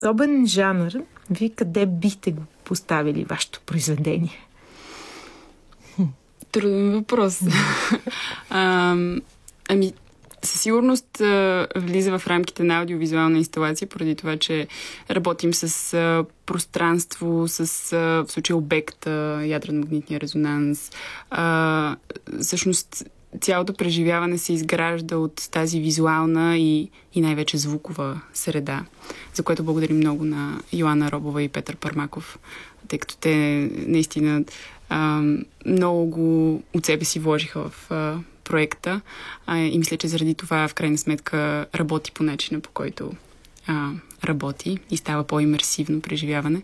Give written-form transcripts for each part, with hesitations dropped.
Особен жанр, вие къде бихте го поставили вашето произведение? Труден въпрос. Със сигурност влиза в рамките на аудиовизуална инсталация, поради това, че работим с пространство, в случай обект, ядрено-магнитния резонанс. Всъщност, цялото преживяване се изгражда от тази визуална и най-вече звукова среда, за което благодарим много на Йоана Робова и Петър Пармаков, тъй като те наистина много от себе си вложиха в проекта и мисля, че заради това в крайна сметка работи по начина, по който работи и става по-имерсивно преживяване.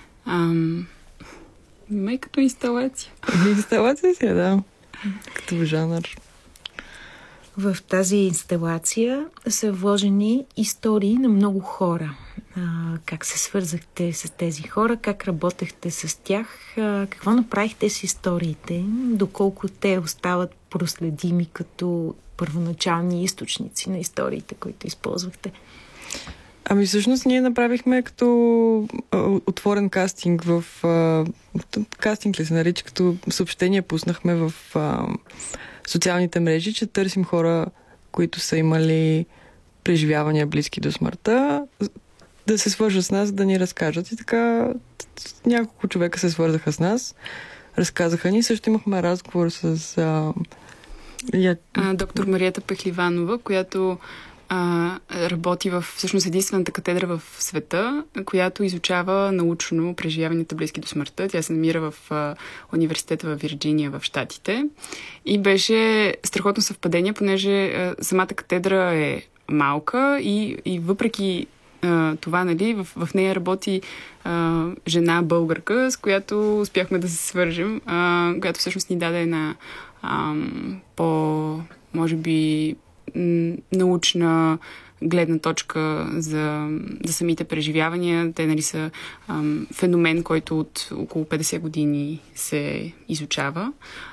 Май като инсталация. Инсталация си, да. Като жанр. В тази инсталация са вложени истории на много хора. Как се свързахте с тези хора, как работехте с тях, какво направихте с историите, доколко те остават проследими като първоначални източници на историите, които използвахте? Всъщност ние направихме като отворен кастинг в... кастинг ли се нарича, като съобщение пуснахме в социалните мрежи, че търсим хора, които са имали преживявания близки до смъртта, да се свържат с нас, да ни разкажат. И така няколко човека се свързаха с нас, разказаха ни. Също имахме разговор с доктор Мариета Пехливанова, която работи в всъщност единствената катедра в света, която изучава научно преживяванията близки до смъртта. Тя се намира в университета в Вирджиния в Щатите. И беше страхотно съвпадение, понеже самата катедра е малка и въпреки това, нали, в нея работи жена българка, с която успяхме да се свържем, която всъщност ни даде една може би научна гледна точка за самите преживявания. Те, нали, са феномен, който от около 50 години се изучава.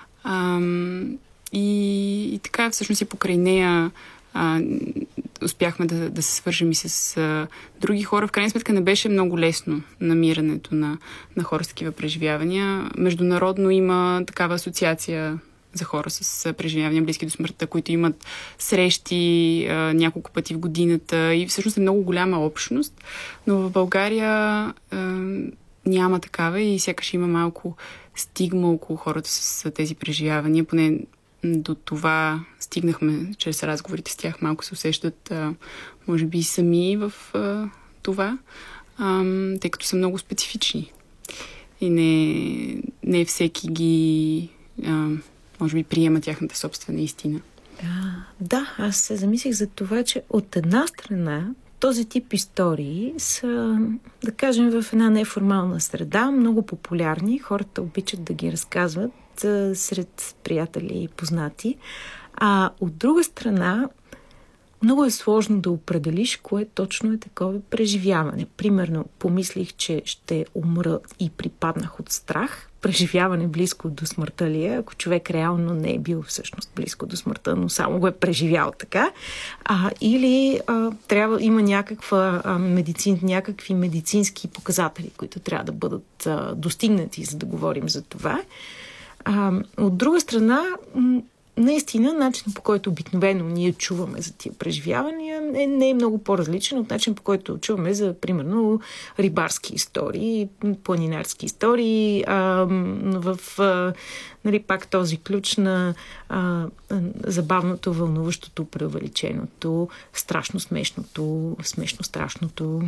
И така, всъщност и покрай нея успяхме да се свържем и с други хора. В крайна сметка не беше много лесно намирането на хора с такива преживявания. Международно има такава асоциация за хора с преживявания близки до смъртта, които имат срещи няколко пъти в годината и всъщност е много голяма общност, но в България няма такава и сякаш има малко стигма около хората с тези преживявания. Поне до това стигнахме чрез разговорите с тях. Малко се усещат, може би, сами в това, тъй като са много специфични. И не всеки ги може би приема тяхната собствена истина. Да, аз се замислих за това, че от една страна този тип истории са, да кажем, в една неформална среда, много популярни. Хората обичат да ги разказват сред приятели и познати. А от друга страна, много е сложно да определиш кое точно е такова преживяване. Примерно, помислих, че ще умра и припаднах от страх. Преживяване близко до смъртта ли е, ако човек реално не е бил всъщност близко до смъртта, но само го е преживял така. Или има някакви медицински показатели, които трябва да бъдат достигнати, за да говорим за това. От друга страна, наистина, начинът, по който обикновено ние чуваме за тия преживявания, не е много по-различен от начин, по който чуваме за, примерно, рибарски истории, планинарски истории, нали, пак този ключ на забавното, вълнуващото, преувеличеното, страшно смешното, смешно страшното.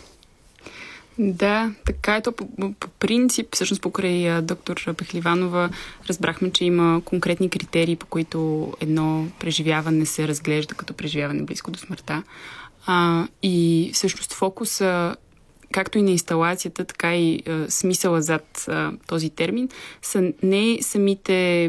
Да, така е то по принцип. Всъщност покрай доктор Пехливанова разбрахме, че има конкретни критерии, по които едно преживяване се разглежда като преживяване близко до смъртта. И всъщност фокуса, както и на инсталацията, така и смисъла зад този термин, са не самите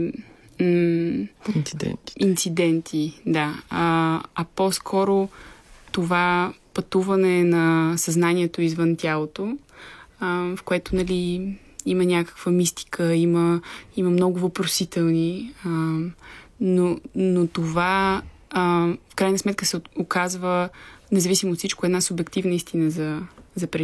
инциденти, да, а по-скоро това пътуване на съзнанието извън тялото, в което, нали, има някаква мистика, има много въпросителни, но това в крайна сметка се оказва, независимо от всичко, една субективна истина за преживяване.